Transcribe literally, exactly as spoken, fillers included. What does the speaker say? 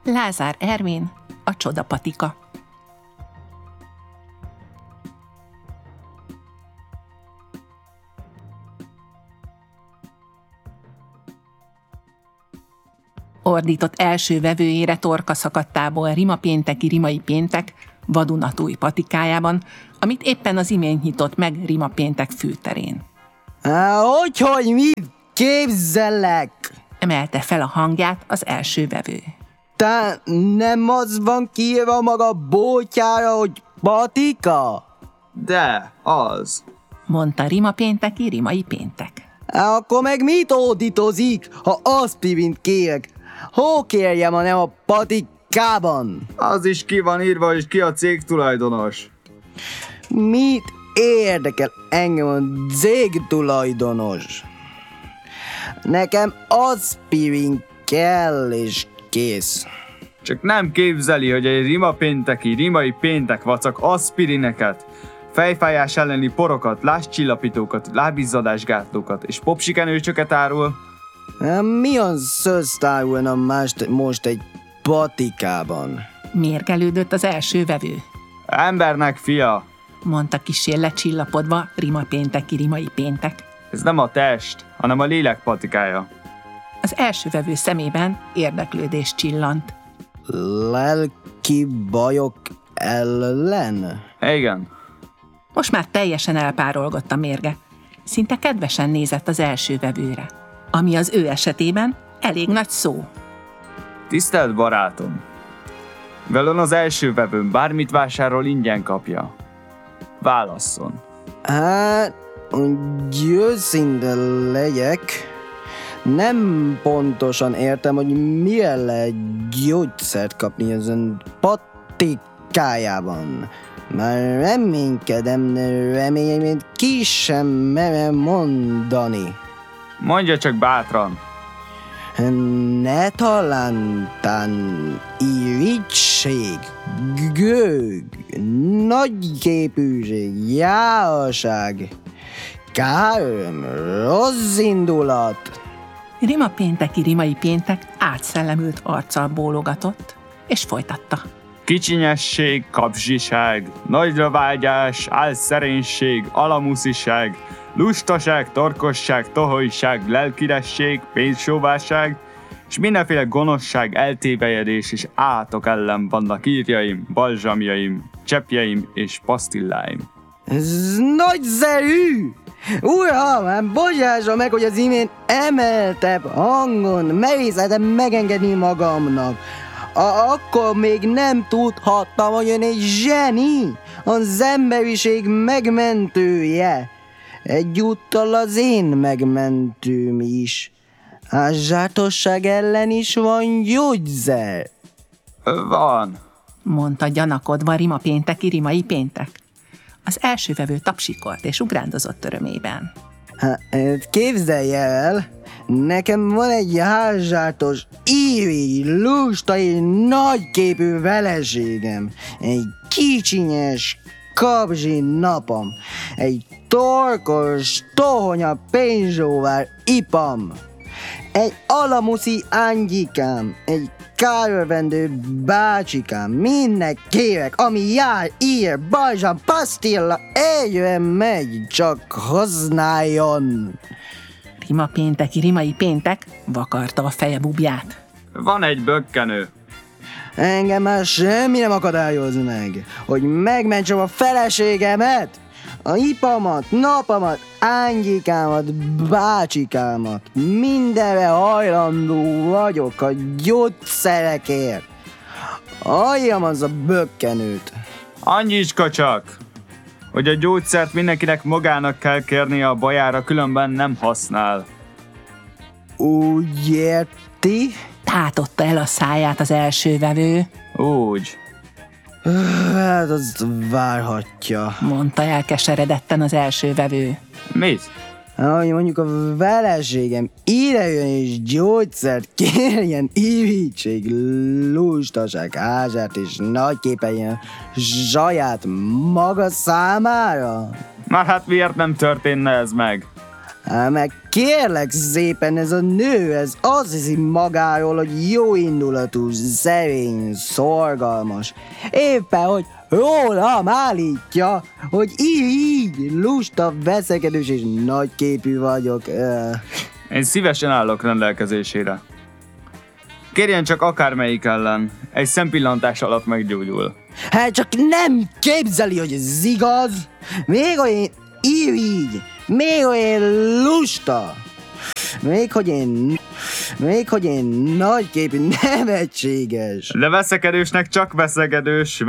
Lázár Ervin, a csodapatika. Ordított első vevőjére torka szakadtából rimapénteki rimai péntek vadunatúj patikájában, amit éppen az imént nyitott meg rimapéntek főterén. Hogyhogy mit képzellek? Emelte fel a hangját az első vevő. Te nem az van kiírva maga bótyára, hogy patika? De, az. Mondta rimapénteki rimai péntek. Akkor meg mit ódítozik, ha aspirint kérek? Hol kérjem, ha nem a patikában? Az is ki van írva, és ki a cég tulajdonos. Mit érdekel engem a cég tulajdonos? Nekem aspirin kell, és kész. Csak nem képzeli, hogy egy rimapénteki, rimai péntek vacak aspirineket, fejfájás elleni porokat, lázcsillapítókat, lábizzadásgátlókat és popsikenőcsöket árul? Mi az szöztárulna mást most egy patikában? Mérgelődött az első vevő. Embernek, fia! Mondta kissé lecsillapodva rimapénteki rimai péntek. Ez nem a test, hanem a lélek patikája. Az első vevő szemében érdeklődés csillant. Lelki bajok ellen? Igen. Most már teljesen elpárolgott a mérge. Szinte kedvesen nézett az első vevőre, ami az ő esetében elég nagy szó. Tisztelt barátom! Velem az első vevőm bármit vásárol, ingyen kapja. Válasszon. Hát, hogy őszinte legyek, nem pontosan értem, hogy mire lehet gyógyszert kapni az ön patikájában. Már reménykedem, reményeim ki sem merem mondani. Mondja csak bátran. Ne talántán irítség, gőg, nagyképűség, járaság, káröm, rossz indulat. Rimapénteki rimai péntek átszellemült arccal bólogatott, és folytatta. Kicsinyesség, kapzsiság, nagyra vágyás, álszerénység, alamusziság, lustaság, torkosság, toholyság, lelkiresség, pénzsóvárság, és mindenféle gonoszság, eltévejedés és átok ellen vannak írjaim, balzsamjaim, cseppjeim és pasztilláim. Ez nagyszerű! Uram, bocsássa meg, hogy az imént emeltebb hangon merészeltem megengedni magamnak. A- akkor még nem tudhattam, hogy ön egy zseni, az emberiség megmentője. Egyúttal az én megmentőm is. A zsátosság ellen is van gyógyszer. Van. Mondta gyanakodva rimapénteki rimai péntek. Az első vevő tapsikolt és ugrándozott örömében. Hát, képzelj el, nekem van egy házsátos, íri, lusta és nagyképű feleségem. Egy kicsinyes, kabzsi napom. Egy torkos, tohonya pénzsóvár ipam. Egy alamuszi angyikám, egy kárövendő bácsikám, mindnek kérek, ami jár, ír, balzsam, pasztilla, egyre megy, csak használjon. Rimapénteki rimai péntek vakarta a feje bubját. Van egy bökkenő. Engem már semmi nem akadályoz meg, hogy megmentsem a feleségemet, a ipamat, napamat, ányikámat, bácsikámat. Mindenre hajlandó vagyok a gyógyszerekért. Halljam az a bökkenőt. Annyicska csak, hogy a gyógyszert mindenkinek magának kell kérnie a bajára, különben nem használ. Úgy érti? Tátotta el a száját az első vevő. Úgy. Hát azt várhatja. Mondta elkeseredetten az első vevő. Mit? Ahogy mondjuk a feleségem ide jön és gyógyszert kérjen, irítség, lustaság, házát és nagyképpen saját maga számára. Már hát miért nem történne ez meg? Há, meg kérlek szépen, ez a nő, ez azt hiszi magáról, hogy jó indulatú, szerény, szorgalmas. Éppen, hogy rólam állítja, hogy így, lusta, veszekedős és nagyképű vagyok. Öh. Én szívesen állok rendelkezésére. Kérjen csak akármelyik ellen, egy szempillantás alatt meggyógyul. Hát csak nem képzeli, hogy ez igaz. Még olyan irigy, még olyan lusta. Még hogy én, még hogy én nagyképű, nevetséges. De veszekedősnek csak veszekedős,